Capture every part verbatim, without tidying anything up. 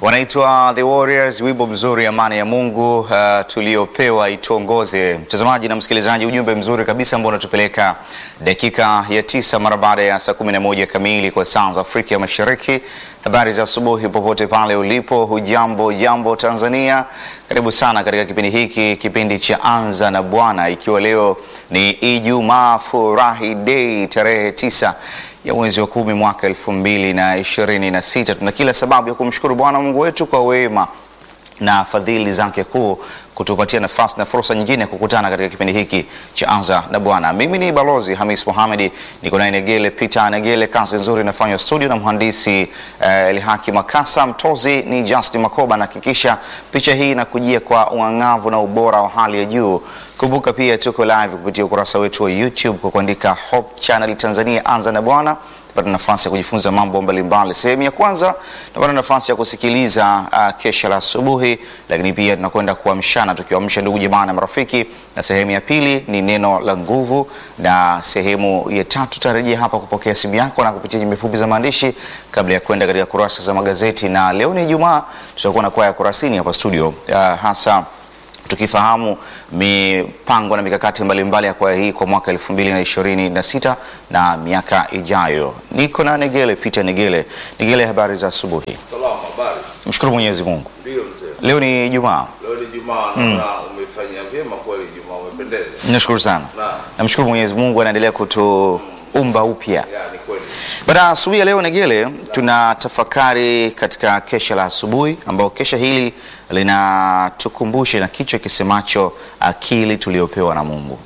Wanaitwa The Warriors, wimbo mzuri, amani ya Mungu uh, tuliopewa ituongoze. Mtazamaji na msikilizaji, ujumbe mzuri kabisa ambao unatupeleka dakika ya tisa mara baada ya saa kumi na moja kamili kwa saa za Afrika ya Mashariki. Habari za asubuhi popote pale ulipo, hujambo jambo Tanzania. Karibu sana katika kipindi hiki, kipindi cha Anza na Bwana, ikiwa leo ni Ijumaa Furahi Day tarehe tisa ya mwezi wa kumi mwaka elfu mbili na ishirini na sita. Tuna kila sababu ya kumshukuru Bwana Mungu wetu kwa wema na fadhili zake kuu kutupatia nafasi na fursa nyingine ya kukutana katika kipindi hiki cha Anza na Bwana. Mimi ni Balozi Hamis Mohamed, niko na Negele Peter Negele, kazi nzuri inafanywa studio na mhandisi uh, Elihaki Makasa. Mtozi ni Justin Makoba, na hakikisha picha hii inakujia kwa uangavu na ubora wa hali ya juu. Kumbuka pia tuko live kupitia ukurasa wetu wa YouTube kwa kuandika Hope Channel Tanzania Anza na Bwana. Tupata nafasi ya kujifunza mambo mbalimbali. Sehemu ya kwanza tupata nafasi ya kusikiliza uh, kesha la asubuhi, lakini pia tunakwenda kuamshana tukiwaamsha ndugu jamaa na marafiki, na sehemu ya pili ni neno la nguvu, na sehemu ya tatu tarejea hapa kupokea simu yako na kupitia jumbe fupi za maandishi kabla ya kwenda katika kurasa za magazeti. Na leo ni Ijumaa, tutakuwa na kwaya kurasini hapa studio, uh, hasa tukifahamu mipango na mikakati mbalimbali ya kwaya hii kwa mwaka elfu mbili na ishirini na sita na miaka ijayo. Niko na Negele Peter Negele. Negele, habari za asubuhi? Salama, habari. Mshukuru Mwenyezi Mungu. Ndio mzee. Leo ni Ijumaa. Leo ni Ijumaa na mm. umefanya vyema kweli, Ijumaa umependeza. Nashukuru sana. Na namshukuru Mwenyezi Mungu anaendelea kutuumba upya. Ya, ni kweli. Baada ya asubuhi ya leo Negele, tuna tafakari katika kesha la asubuhi, ambao kesha hili linatukumbusha na kichwa kisemacho akili tuliopewa na Mungu.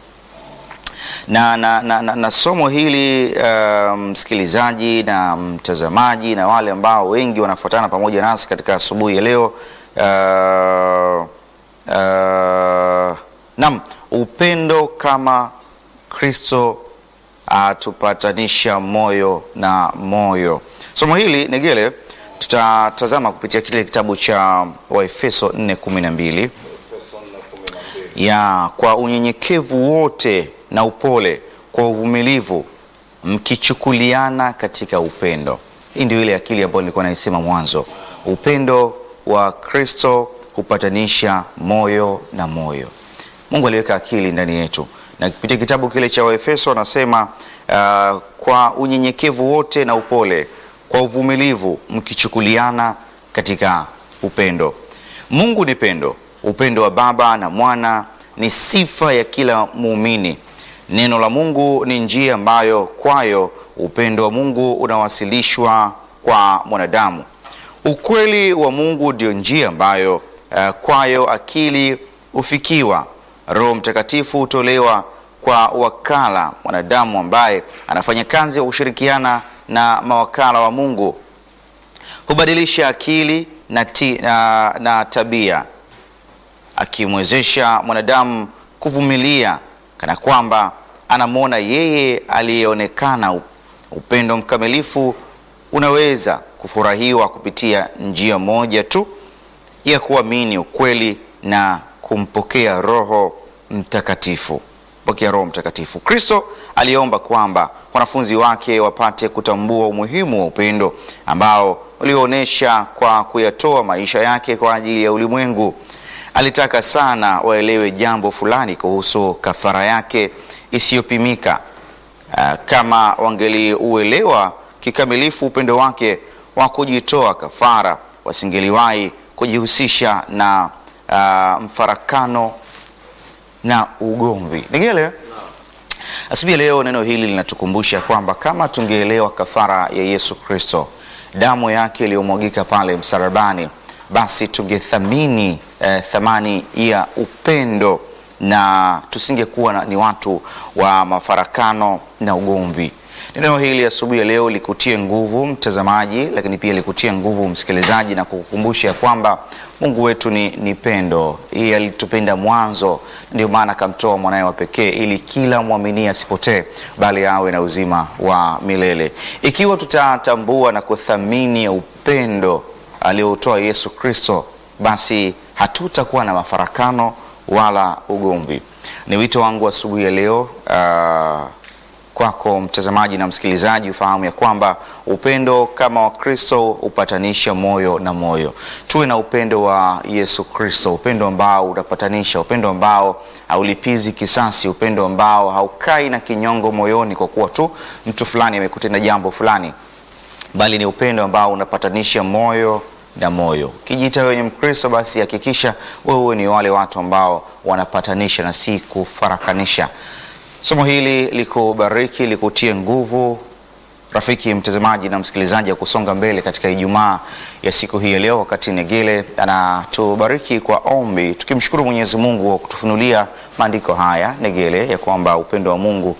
Na, na, na, na, na somo hili msikilizaji um, na mtazamaji na wale ambao wengi wanafuatana pamoja nasi katika asubuhi ya leo, uh, uh, naam, upendo kama Kristo atupatanisha uh, moyo na moyo. Somo hili Negele tutatazama kupitia kile kitabu cha Waefeso nne kumi na mbili. Ya, kwa unyenyekevu wote na upole, kwa uvumilivu mkichukuliana katika upendo. Hii ndio ile akili ambayo nilikuwa naisema mwanzo. Upendo wa Kristo hupatanisha moyo na moyo. Mungu aliweka akili ndani yetu, na kupitia kitabu kile cha Waefeso anasema uh, kwa unyenyekevu wote na upole, kwa uvumilivu mkichukuliana katika upendo. Mungu ni pendo. Upendo wa Baba na Mwana ni sifa ya kila muumini. Neno la Mungu ni njia ambayo kwayo upendo wa Mungu unawasilishwa kwa mwanadamu. Ukweli wa Mungu ndio njia ambayo uh, kwayo akili ufikiwa. Roho Mtakatifu hutolewa kwa wakala mwanadamu ambaye anafanya kazi ya kushirikiana na mawakala wa Mungu. Hubadilisha akili na, ti, na, na tabia, akimwezesha mwanadamu kuvumilia kana kwamba anamwona yeye aliyeonekana. Upendo mkamilifu unaweza kufurahiwa kupitia njia moja tu ya kuamini ukweli na kumpokea Roho Mtakatifu. Pokea Roho Mtakatifu. Kristo aliomba kwamba wanafunzi wake wapate kutambua umuhimu wa upendo ambao ulioonyesha kwa kuyatoa maisha yake kwa ajili ya ulimwengu. Alitaka sana waelewe jambo fulani kuhusu kafara yake isiyopimika. Uh, kama wangeliuelewa kikamilifu upendo wake wa kujitoa kafara, wasingeliwahi kujihusisha na uh, mfarakano na ugomvi. Negele, asubuhi leo neno hili linatukumbusha kwamba kama tungeelewa kafara ya Yesu Kristo, damu yake iliyomwagika pale msalabani, basi tungethamini eh, thamani ya upendo na tusingekuwa ni watu wa mafarakano na ugomvi. Neno hili asubuhi ya leo likutie nguvu mtazamaji, lakini pia likutie nguvu msikilizaji, na kukukumbusha kwamba Mungu wetu ni, ni pendo. Yeye alitupenda mwanzo, ndio maana akamtoa mwanae wa pekee ili kila muamini asipotee bali awe na uzima wa milele. Ikiwa tutatambua na kuthamini upendo aliotoa Yesu Kristo, basi hatutakuwa na mafarakano wala ugomvi. Ni wito wangu asubuhi ya leo uh, kwako mtazamaji na msikilizaji ufahamu ya kwamba upendo kama wa Kristo upatanisha moyo na moyo. Tuwe na upendo wa Yesu Kristo, upendo ambao unapatanisha, upendo ambao haulipizi kisasi, upendo ambao haukai na kinyongo moyoni kwa kuwa tu mtu fulani amekutenda jambo fulani, bali ni upendo ambao unapatanisha moyo na moyo. Kijita wewe ni Mkristo, basi hakikisha wewe ni wale watu ambao wanapatanisha na si kufarakanisha. Somo hili likubariki, likutie nguvu rafiki mtazamaji na msikilizaji, ya kusonga mbele katika Ijumaa ya siku hii ya leo, wakati Negele anatubariki kwa ombi, tukimshukuru Mwenyezi Mungu kwa kutufunulia maandiko haya Negele, ya kwamba upendo wa Mungu,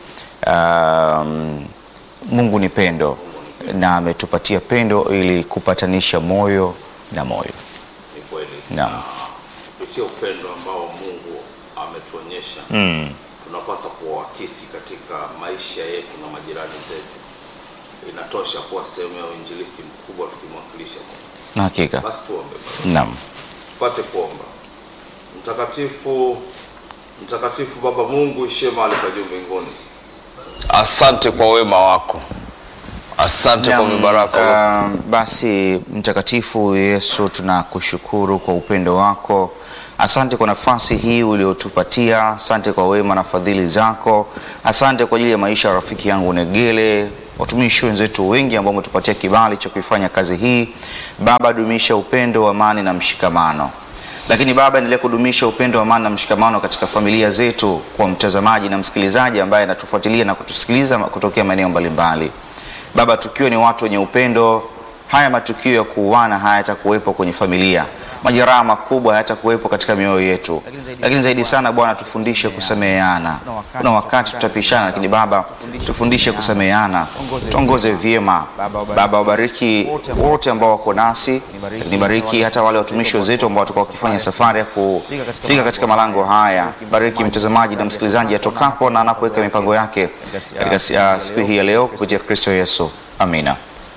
um, Mungu ni pendo na ametupatia pendo ili kupatanisha moyo na moyo. Ni kweli. Naam. Kupitia upendo ambao Mungu ametuonyesha, Mm. tunapaswa kuwakisi katika maisha yetu na majirani zetu. Inatosha kuwa sehemu ya uinjilisti mkubwa tukimwakilisha Mungu. Hakika. Basi tuombe baba. Naam. Tupate kuomba. Mtakatifu, mtakatifu Baba Mungu ishie mahali pa juu mbinguni, asante kwa wema wako, asante kwa mibaraka. Uh, basi mtakatifu Yesu, tunakushukuru kwa upendo wako. Asante kwa nafasi hii uliotupatia, asante kwa wema na fadhili zako, asante kwa ajili ya maisha ya rafiki yangu Negele, watumishi wenzetu wengi ambao umetupatia kibali cha kuifanya kazi hii. Baba, dumisha upendo, amani na mshikamano. Lakini Baba, endelea kudumisha upendo, amani na mshikamano katika familia zetu, kwa mtazamaji na msikilizaji ambaye anatufuatilia na kutusikiliza kutokea maeneo mbalimbali. Baba, tukiwa ni watu wenye upendo, haya matukio ya kuuana hayatakuwepo kwenye familia. Majeraha makubwa hayatakuwepo katika mioyo yetu. Lakini zaidi sana Bwana, tufundishe kusameheana. Kuna wakati tutapishana, lakini Baba, tufundishe kusameheana. Tuongoze vyema. Baba, wabariki wote ambao wako nasi. Nibariki hata wale watumishi wetu ambao watakuwa wakifanya safari ya kufika katika malango haya. Bariki mtazamaji na msikilizaji atokapo na anapoweka mipango yake katika siku hii ya leo kupitia Kristo Yesu. Amina.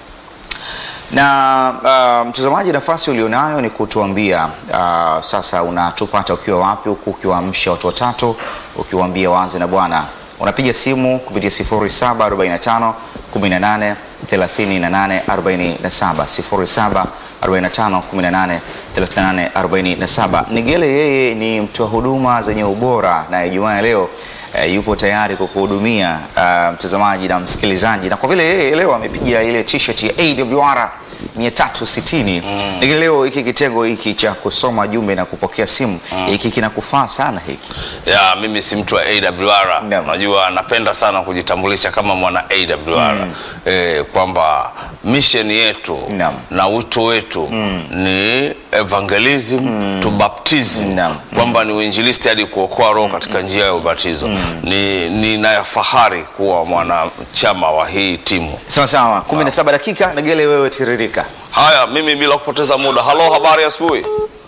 Na uh, mtazamaji, nafasi ulionayo ni kutuambia uh, sasa unatupata ukiwa wapi, huku ukiwaamsha watu watatu, ukiwaambia waanze na Bwana. Unapiga simu kupitia sifuri saba arobaini na tano kumi na nane thelathini na nane arobaini na saba, sifuri saba arobaini na tano kumi na nane thelathini na nane arobaini na saba. Negele yeye ni mtoa huduma zenye ubora, na Ijumaa leo Uh, yupo tayari kukuhudumia uh, mtazamaji na msikilizaji, na kwa vile yeye leo amepiga ile t-shirt ya A W R mia tatu sitini, mm. Lakini leo hiki kitengo hiki cha kusoma jumbe na kupokea simu hiki mm. kinakufaa sana hiki. Ya, mimi si mtu wa A W R. Unajua napenda sana kujitambulisha kama mwana A W R. Mm. Eh, kwamba mission yetu Naam. na wito wetu mm. ni evangelism mm. to baptism, kwamba ni uinjilisti hadi kuokoa roho katika mm. njia ya ubatizo. Mm. Ni nina fahari kuwa mwanachama wa hii timu. Sawa sawa. kumi na saba dakika Negele, wewe tiririka. Haya, mimi bila kupoteza muda. Halo, habari asubuhi.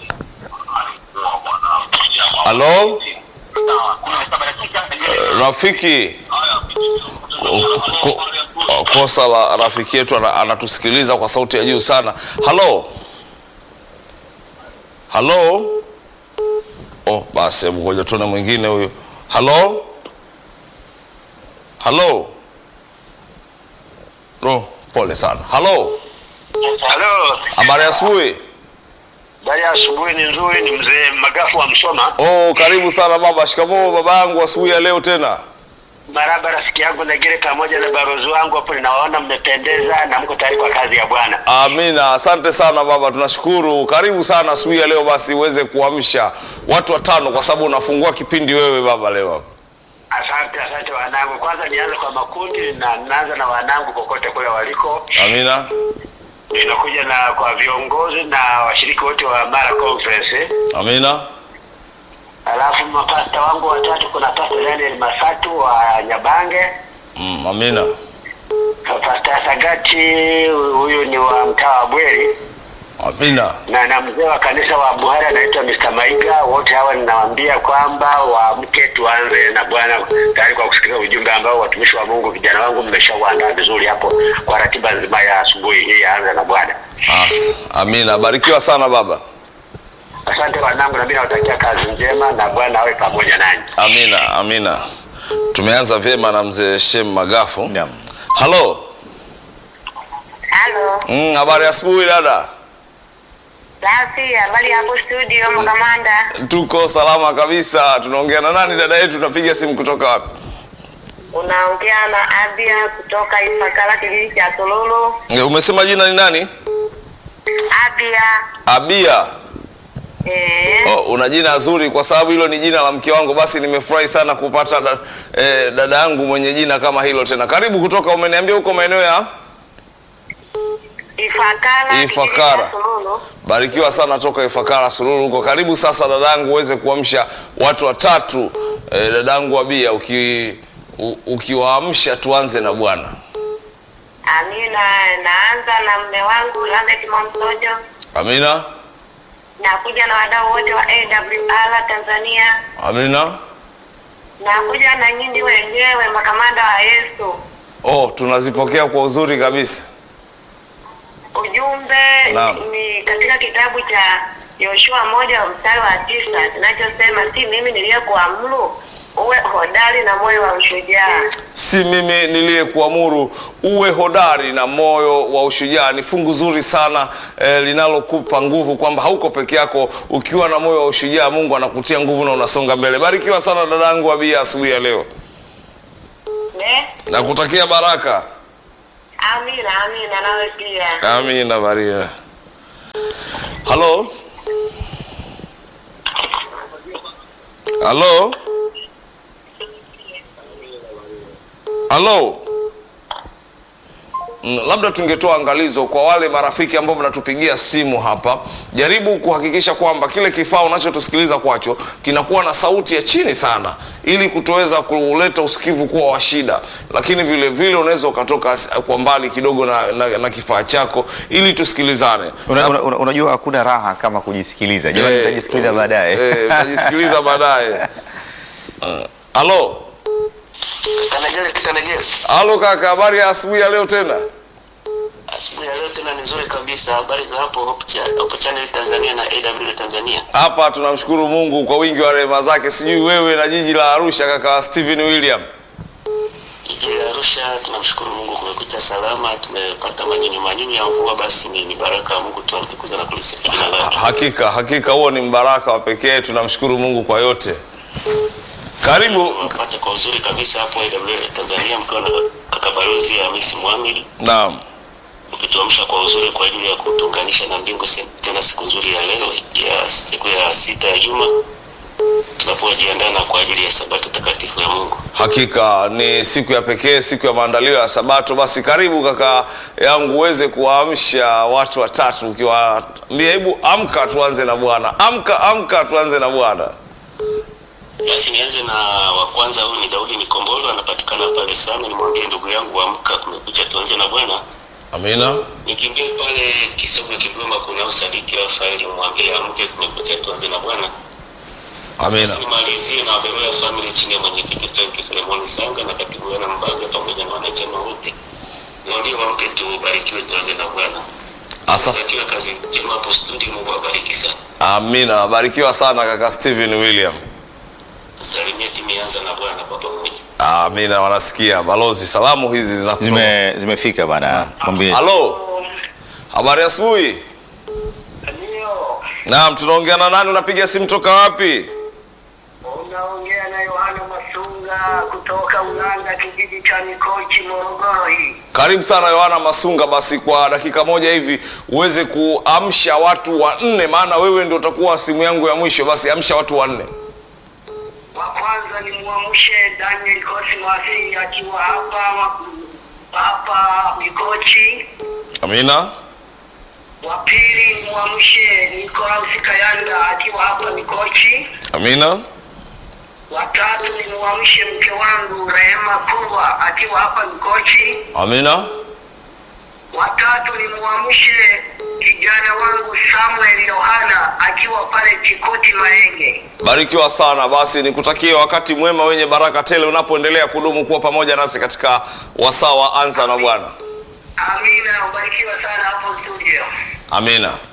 Halo. Rafiki. Kosa la rafiki yetu anatusikiliza kwa sauti ya juu sana. Halo. Halo. Oh, basi ngoja tuone mwingine huyo. Halo. Halo. No, pole sana. Halo. Halo. Habari ya asubuhi. Habari ya asubuhi ni nzuri, ni mzee Magafu wa Msoma. Oh, karibu sana baba. Shikamoo babangu, asubuhi ya leo tena. Maraba rafiki yangu Negele pamoja na barozi wangu hapo, ninaona mmependeza na mko tayari kwa kazi ya Bwana. Amina. Asante sana baba, tunashukuru. Karibu sana asubuhi ya leo, basi uweze kuamsha watu watano kwa sababu unafungua kipindi wewe baba leo. Asante, asante wanangu. Kwanza nianze kwa makundi, na naanza na wanangu kokote kule waliko. Amina. Ninakuja na kwa viongozi na washiriki wote wa Mara Conference. Amina. Alafu mapasta wangu watatu, kuna Pastor Daniel Masatu wa Nyabange. Mm, amina. Pastor Sagati, huyu ni wa mtaa wa Bweri. Amina. Na na mzee wa kanisa wa Buhari anaitwa mister Maiga. Wote hawa ninawaambia kwamba waamke tuanze na Bwana, tayari kwa kusikia ujumbe ambao watumishi wa Mungu vijana wangu mmeshauandaa vizuri hapo kwa ratiba nzima ya asubuhi hii ya anza na Bwana. Amina. Barikiwa sana baba. Asante wanangu, na mimi nawatakia kazi njema na Bwana awe pamoja nanyi. Amina. Amina. Tumeanza vyema na mzee Shem Magafu. Naam. Halo. Halo. Mm, habari asubuhi dada. Safi, habari hapo studio Mkamanda. Tuko salama kabisa. Tunaongea na nani dada yetu? Tunapiga simu kutoka wapi? Unaongea na Abia kutoka Ifakara kijiji cha Tololo. E, umesema jina ni nani? Abia. Abia. Eh. Oh, una jina zuri kwa sababu hilo ni jina la mke wangu. Basi nimefurahi sana kupata da, eh, dada yangu mwenye jina kama hilo tena. Karibu kutoka, umeniambia huko maeneo ya Ifakara. Ifakara. Barikiwa sana toka Ifakara Sululu huko. Karibu sasa dadangu uweze kuamsha watu watatu. Eh, dadangu Abia uki u, ukiwaamsha tuanze na Bwana. Amina, naanza na mume wangu Lamek Mamsojo. Amina. Nakuja na wadau wote wa A W R Tanzania. Amina. Nakuja na nyinyi wenyewe makamanda wa Yesu. Oh, tunazipokea kwa uzuri kabisa. Ujumbe ni katika kitabu cha Yoshua moja mstari wa tisa kinachosema si mimi niliyekuamuru uwe hodari na moyo wa ushujaa. Si mimi niliyekuamuru uwe hodari na moyo wa ushujaa. Ni fungu zuri sana eh, linalokupa nguvu kwamba hauko peke yako. Ukiwa na moyo wa ushujaa Mungu anakutia nguvu na unasonga mbele. Barikiwa sana dadangu Abia asubuhi ya leo. Ne? Nakutakia baraka. Amina, amina nawe pia. Amina Maria. Halo. Halo. Halo. Labda tungetoa angalizo kwa wale marafiki ambao mnatupigia simu hapa. Jaribu kuhakikisha kwamba kile kifaa unachotusikiliza kwacho kinakuwa na sauti ya chini sana ili kutoweza kuleta usikivu kuwa wa shida. Lakini vile vile unaweza ukatoka kwa mbali kidogo na, na, na kifaa chako ili tusikilizane. Una, una, una, unajua hakuna raha kama kujisikiliza. Jamani, utajisikiliza baadaye. Eh, utajisikiliza baadaye. Halo. Kanajele kitanajele. Halo kaka, habari ya asubuhi ya leo tena? Asubuhi ya leo tena ni nzuri kabisa. Habari za hapo Hope Channel Tanzania na A W Tanzania. Hapa tunamshukuru Mungu kwa wingi wa rehema zake. Sijui wewe na jiji la Arusha kaka Steven William. Jiji la Arusha tunamshukuru Mungu kumekucha salama, tumepata manyunyu manyunyu ya mvua, basi ni, ni baraka ya Mungu tunamtukuza na kulisifu jina lake. Hakika, hakika huo ni mbaraka wa pekee, tunamshukuru Mungu kwa yote. Karibu mpate kwa uzuri kabisa hapo A W Tanzania mkiwa na kaka balozi ya Hamisi Muhammad. Naam. Ukituamsha kwa uzuri kwa ajili ya kutunganisha na mbingu tena siku nzuri ya leo ya siku ya sita ya juma tunapojiandaa na kwa ajili ya sabato takatifu ya Mungu. Hakika ni siku ya pekee, siku ya maandalio ya sabato. Basi karibu kaka yangu uweze kuamsha watu watatu ukiwaambia hebu amka tuanze na Bwana. Amka amka tuanze na Bwana. Basi nianze na wa kwanza, huyu ni Daudi Nikombolo, anapatikana pale sana. Nimwambie ndugu yangu amka, kumekucha tuanze na Bwana. Amina. Nikimbia pale Kisogwe Kigoma kuna Usadiki Rafaeli, mwambie amke, kumekucha tuanze na Bwana. Amina. Nimalizie na Beroya family chini ya mwenyekiti Frank Filemoni Sanga na katibu yana Mbaga pamoja na wanachama wote. Niambie amke tubarikiwe tuanze na Bwana. Asante kwa kazi njema hapo studio, Mungu awabariki sana. Amina. Barikiwa sana kaka Steven William. Salimia timu yanza na Bwana kwa pamoja. Amina, wanasikia balozi, salamu hizi zinakutoka. Zime zimefika bana. Mwambie. Halo. Habari ya asubuhi. Ndio. Naam, tunaongea na nani? Unapiga simu toka wapi? Unaongea na Yohana Masunga kutoka Ulanga kijiji cha Mikochi Morogoro hii. Karibu sana Yohana Masunga, basi kwa dakika moja hivi uweze kuamsha watu wanne, maana wewe ndio utakuwa simu yangu ya mwisho. Basi amsha watu wanne. Wa kwanza ni muamshe Daniel Kosi Mwasi akiwa hapa hapa Mikochi. Amina. Wa pili ni muamshe Nicolas Kayanda akiwa hapa Mikochi. Amina. Wa tatu ni muamshe mke wangu Rehema Kurwa akiwa hapa Mikochi. Amina. Wa tatu ni muamshe kijana wangu Samuel Yohana akiwa pale Chikoti Mahenge. Barikiwa sana. Basi nikutakie wakati mwema wenye baraka tele unapoendelea kudumu kuwa pamoja nasi katika wasaa wa anza na Bwana. Amina, ubarikiwa sana hapo studio. Amina.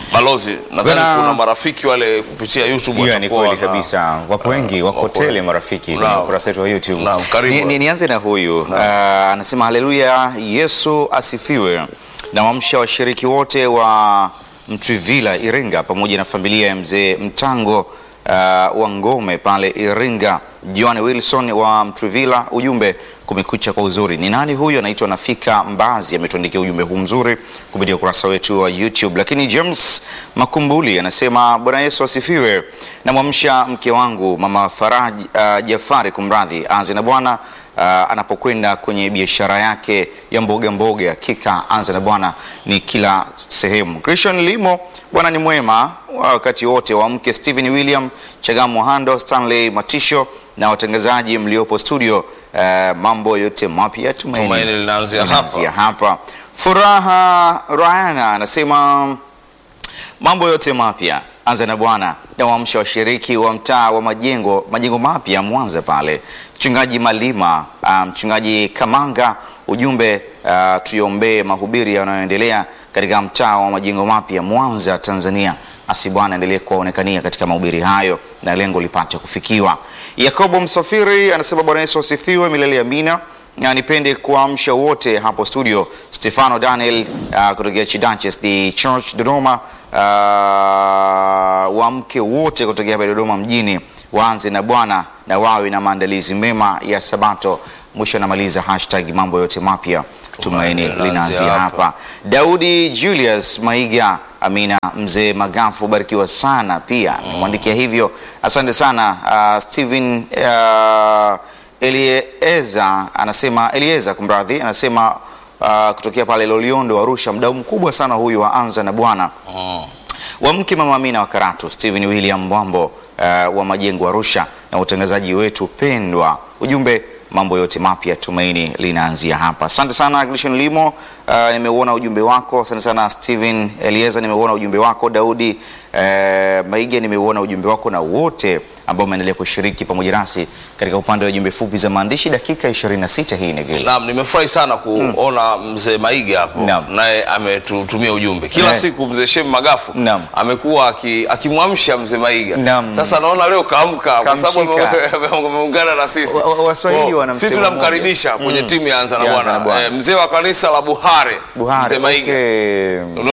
Balozi, nadhani Bwana- kuna marafiki wale kupitia YouTube Hiyo ni watakuwa kweli na- kabisa. Wapo wengi, wako wako- tele marafiki kwenye Naam. ukurasa wetu wa YouTube. Naam, karibu. Ni- ni- Nianze na huyu. Uh, anasema haleluya, Yesu asifiwe. Na wamsha washiriki wote wa Mtwivila Iringa pamoja na familia ya mzee Mtango uh, wa Ngome pale Iringa. John Wilson wa Mtwivila, ujumbe kumekucha kwa uzuri. Ni nani huyo? Anaitwa Nafika Mbazi, ametuandikia ujumbe huu mzuri kupitia ukurasa wetu wa YouTube. Lakini James Makumbuli anasema Bwana Yesu asifiwe. Namwamsha mke wangu mama Faraj uh, Jafari, kumradhi, anze na Bwana uh, anapokwenda kwenye biashara yake ya mboga mboga. Hakika anze na Bwana ni kila sehemu. Christian Limo, Bwana ni mwema wakati wote. Wa mke Stephen William Chagamu Hando, Stanley Matisho na watangazaji mliopo studio, uh, mambo yote mapya Tumaini tumaini linaanzia linaanzia hapa. hapa. Furaha Rayana anasema mambo yote mapya anza na Bwana. Na waamsha washiriki wa mtaa wa majengo majengo mapya Mwanza pale, mchungaji Malima, uh, mchungaji Kamanga, ujumbe uh, tuiombee mahubiri yanayoendelea katika mtaa wa majengo mapya Mwanza, Tanzania. Asi Bwana endelee kuonekania katika mahubiri hayo na lengo lipate kufikiwa. Yakobo Msafiri anasema Bwana Yesu asifiwe milele amina. Na nipende kuamsha wote hapo studio, Stefano Daniel uh, kutoka Chidanches the Church Dodoma, uh, wamke wote kutoka hapa Dodoma mjini waanze na Bwana na wawe na maandalizi mema ya Sabato. Mwisho namaliza hashtag mambo yote mapya tumaini linaanzia hapa. Daudi Julius Maiga, amina. Mzee Magafu, barikiwa sana pia mwandikia hivyo, asante sana. uh, Steven uh, Elieza anasema Elieza kumradhi anasema uh, kutokea pale Loliondo Arusha, mdau mkubwa sana huyu wa anza na Bwana. Mm. Wa mke mama Amina wa Karatu, Steven William Mbwambo uh, wa Majengo Arusha, na utangazaji wetu pendwa, ujumbe mambo yote mapya tumaini linaanzia hapa. Asante sana Glishan Limo, uh, nimeuona ujumbe wako. Asante sana Steven Elieza, nimeuona ujumbe wako. Daudi uh, Maiga, nimeuona ujumbe wako, na wote ambao umeendelea kushiriki pamoja nasi katika upande wa jumbe fupi za maandishi dakika ishirini na sita hii ni vile. Naam, nimefurahi sana kuona mm. mzee Maiga hapo Naam. naye ametutumia ujumbe kila Eh. siku. Mzee Shem Magafu Naam. amekuwa aki- akimwamsha mzee Maiga. Naam. Sasa naona leo kaamka kwa sababu Kamshika. ame- ameungana na sisi. Wa- wa- Waswahili Oh, wana sisi msemo tunamkaribisha mmoja. kwenye Mm. timu ya Anza na Ya Anza na Bwana. Bwana. Eh, mzee wa kanisa la Buhare, Buhari, mzee Maiga. okay.